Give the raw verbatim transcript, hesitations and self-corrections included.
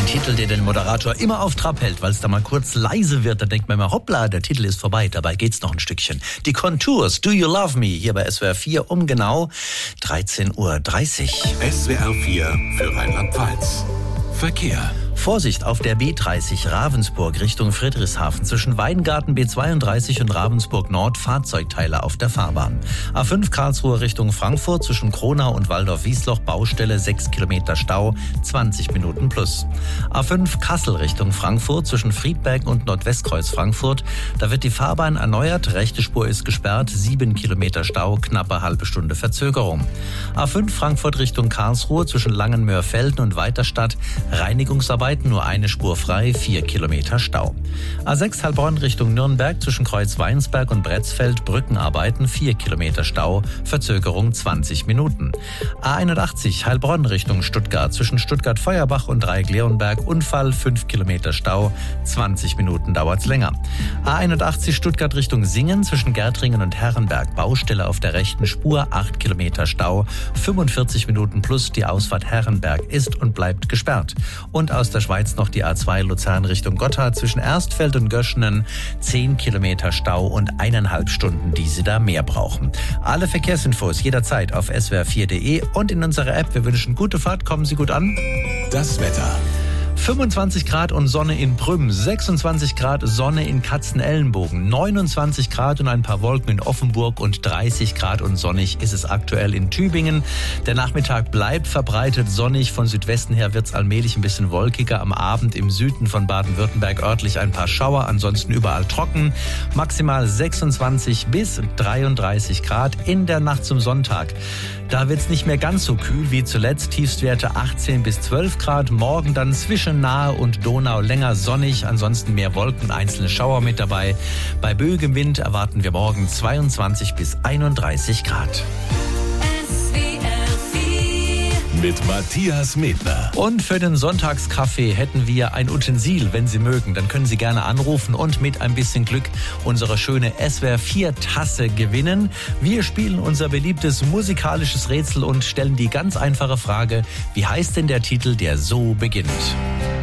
Ein Titel, der den Moderator immer auf Trab hält, weil es da mal kurz leise wird. Da denkt man immer, hoppla, der Titel ist vorbei. Dabei geht's noch ein Stückchen. Die Contours, Do You Love Me? Hier bei S W R vier um genau dreizehn Uhr dreißig. S W R vier für Rheinland-Pfalz. Verkehr. Vorsicht auf der B dreißig Ravensburg Richtung Friedrichshafen zwischen Weingarten B zweiunddreißig und Ravensburg Nord Fahrzeugteile auf der Fahrbahn. A fünf Karlsruhe Richtung Frankfurt zwischen Kronau und Waldorf-Wiesloch Baustelle sechs Kilometer Stau, zwanzig Minuten plus. A fünf Kassel Richtung Frankfurt zwischen Friedberg und Nordwestkreuz Frankfurt. Da wird die Fahrbahn erneuert, rechte Spur ist gesperrt, sieben Kilometer Stau, knappe halbe Stunde Verzögerung. A fünf Frankfurt Richtung Karlsruhe zwischen Langenmöhr-Felden und Weiterstadt, Reinigungsarbeit, nur eine Spur frei, vier Kilometer Stau. A sechs Heilbronn Richtung Nürnberg zwischen Kreuzweinsberg und Bretzfeld, Brückenarbeiten, vier Kilometer Stau, Verzögerung zwanzig Minuten. A einundachtzig Heilbronn Richtung Stuttgart zwischen Stuttgart-Feuerbach und Dreieck-Leonberg, Unfall, fünf Kilometer Stau, zwanzig Minuten dauert's länger. A einundachtzig Stuttgart Richtung Singen zwischen Gärtringen und Herrenberg, Baustelle auf der rechten Spur, acht Kilometer Stau, fünfundvierzig Minuten plus, die Ausfahrt Herrenberg ist und bleibt gesperrt. Und aus der Schweiz noch die A zwei Luzern Richtung Gotthard zwischen Erstfeld und Göschenen, zehn Kilometer Stau und eineinhalb Stunden, die Sie da mehr brauchen. Alle Verkehrsinfos jederzeit auf s w r vier punkt d e und in unserer App. Wir wünschen gute Fahrt, kommen Sie gut an. Das Wetter. fünfundzwanzig Grad und Sonne in Prüm, sechsundzwanzig Grad Sonne in Katzenellenbogen, neunundzwanzig Grad und ein paar Wolken in Offenburg und dreißig Grad und sonnig ist es aktuell in Tübingen. Der Nachmittag bleibt verbreitet sonnig, von Südwesten her wird es allmählich ein bisschen wolkiger. Am Abend im Süden von Baden-Württemberg örtlich ein paar Schauer, ansonsten überall trocken. Maximal sechsundzwanzig bis dreiunddreißig Grad in der Nacht zum Sonntag. Da wird es nicht mehr ganz so kühl wie zuletzt, Tiefstwerte achtzehn bis zwölf Grad, morgen dann zwischen Nahe und Donau länger sonnig, ansonsten mehr Wolken, einzelne Schauer mit dabei. Bei böigem Wind erwarten wir morgen zweiundzwanzig bis einunddreißig Grad. Mit Matthias Medner. Und für den Sonntagskaffee hätten wir ein Utensil, wenn Sie mögen. Dann können Sie gerne anrufen und mit ein bisschen Glück unsere schöne S W R vier Tasse gewinnen. Wir spielen unser beliebtes musikalisches Rätsel und stellen die ganz einfache Frage, wie heißt denn der Titel, der so beginnt?